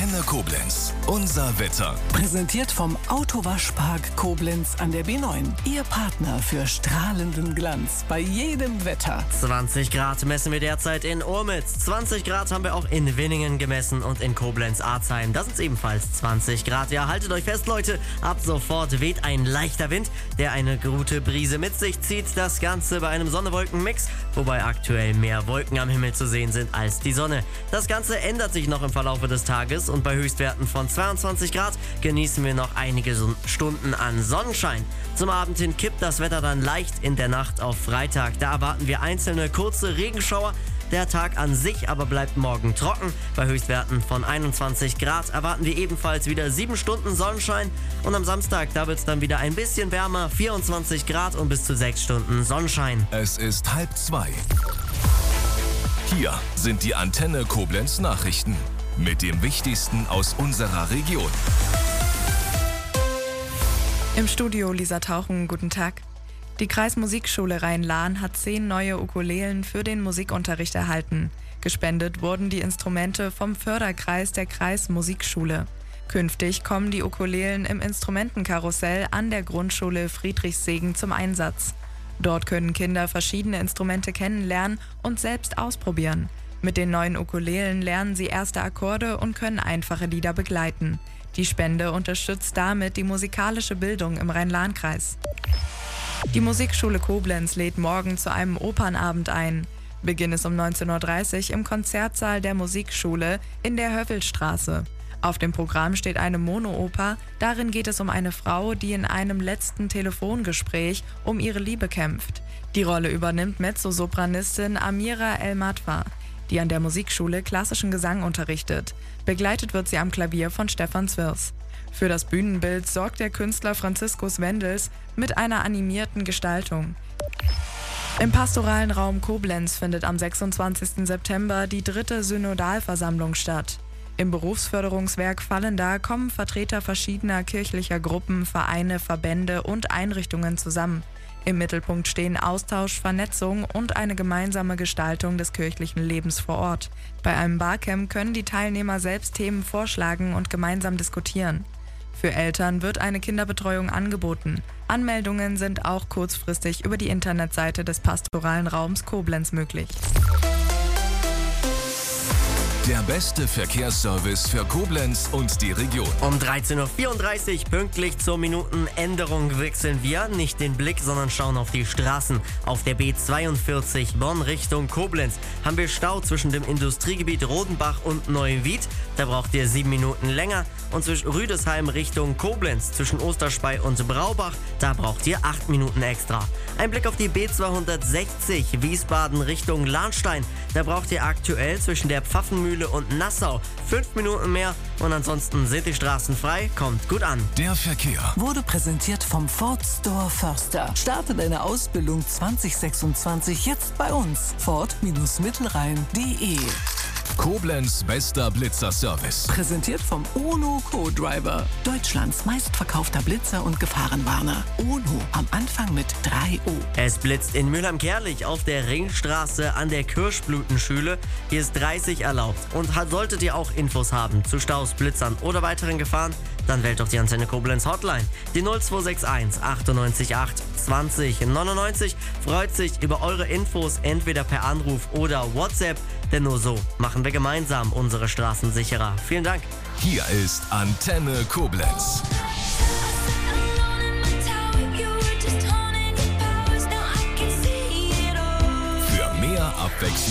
Antenne Koblenz. Unser Wetter. Präsentiert vom Autowaschpark Koblenz an der B9. Ihr Partner für strahlenden Glanz bei jedem Wetter. 20 Grad messen wir derzeit in Urmitz. 20 Grad haben wir auch in Winningen gemessen und in Koblenz-Arzheim. Da sind es ebenfalls 20 Grad. Ja, haltet euch fest, Leute. Ab sofort weht ein leichter Wind, der eine gute Brise mit sich zieht. Das Ganze bei einem Sonne-Wolken-Mix, wobei aktuell mehr Wolken am Himmel zu sehen sind als die Sonne. Das Ganze ändert sich noch im Verlaufe des Tages und bei Höchstwerten von 22 Grad genießen wir noch einige Stunden an Sonnenschein. Zum Abend hin kippt das Wetter dann leicht in der Nacht auf Freitag. Da erwarten wir einzelne kurze Regenschauer. Der Tag an sich aber bleibt morgen trocken. Bei Höchstwerten von 21 Grad erwarten wir ebenfalls wieder 7 Stunden Sonnenschein. Und am Samstag, da wird es dann wieder ein bisschen wärmer, 24 Grad und bis zu 6 Stunden Sonnenschein. Es ist 1:30. Hier sind die Antenne Koblenz Nachrichten mit dem Wichtigsten aus unserer Region. Im Studio Lisa Tauchen, guten Tag. Die Kreismusikschule Rhein-Lahn hat 10 neue Ukulelen für den Musikunterricht erhalten. Gespendet wurden die Instrumente vom Förderkreis der Kreismusikschule. Künftig kommen die Ukulelen im Instrumentenkarussell an der Grundschule Friedrichssegen zum Einsatz. Dort können Kinder verschiedene Instrumente kennenlernen und selbst ausprobieren. Mit den neuen Ukulelen lernen sie erste Akkorde und können einfache Lieder begleiten. Die Spende unterstützt damit die musikalische Bildung im Rhein-Lahn-Kreis. Die Musikschule Koblenz lädt morgen zu einem Opernabend ein. Beginn ist um 19:30 Uhr im Konzertsaal der Musikschule in der Hövelstraße. Auf dem Programm steht eine Monooper. Darin geht es um eine Frau, die in einem letzten Telefongespräch um ihre Liebe kämpft. Die Rolle übernimmt Mezzosopranistin Amira El-Matwa, die an der Musikschule klassischen Gesang unterrichtet. Begleitet wird sie am Klavier von Stefan Zwirs. Für das Bühnenbild sorgt der Künstler Franziskus Wendels mit einer animierten Gestaltung. Im pastoralen Raum Koblenz findet am 26. September die 3. Synodalversammlung statt. Im Berufsförderungswerk Fallenda kommen Vertreter verschiedener kirchlicher Gruppen, Vereine, Verbände und Einrichtungen zusammen. Im Mittelpunkt stehen Austausch, Vernetzung und eine gemeinsame Gestaltung des kirchlichen Lebens vor Ort. Bei einem Barcamp können die Teilnehmer selbst Themen vorschlagen und gemeinsam diskutieren. Für Eltern wird eine Kinderbetreuung angeboten. Anmeldungen sind auch kurzfristig über die Internetseite des pastoralen Raums Koblenz möglich. Der beste Verkehrsservice für Koblenz und die Region. Um 13:34 Uhr, pünktlich zur Minutenänderung, wechseln wir nicht den Blick, sondern schauen auf die Straßen. Auf der B42 Bonn Richtung Koblenz haben wir Stau zwischen dem Industriegebiet Rodenbach und Neuwied. Da braucht ihr 7 Minuten länger. Und zwischen Rüdesheim Richtung Koblenz, zwischen Osterspey und Braubach, da braucht ihr 8 Minuten extra. Ein Blick auf die B260 Wiesbaden Richtung Lahnstein. Da braucht ihr aktuell zwischen der Pfaffenmühle und Nassau 5 Minuten mehr und ansonsten sind die Straßen frei. Kommt gut an. Der Verkehr Wurde präsentiert vom Ford Store Förster. Starte deine Ausbildung 2026 jetzt bei uns. Ford-Mittelrhein.de. Koblenz bester Blitzerservice. Präsentiert vom Ono Co-Driver. Deutschlands meistverkaufter Blitzer und Gefahrenwarner. Ono am Anfang mit 3 O. Es blitzt in Mülheim-Kerlich auf der Ringstraße an der Kirschblütenschule. Hier ist 30 erlaubt. Und solltet ihr auch Infos haben zu Staus, Blitzern oder weiteren Gefahren, dann wählt doch die Antenne Koblenz Hotline. Die 0261 98 8 20 99 freut sich über eure Infos entweder per Anruf oder WhatsApp, denn nur so machen wir gemeinsam unsere Straßen sicherer. Vielen Dank. Hier ist Antenne Koblenz. Für mehr Abwechslung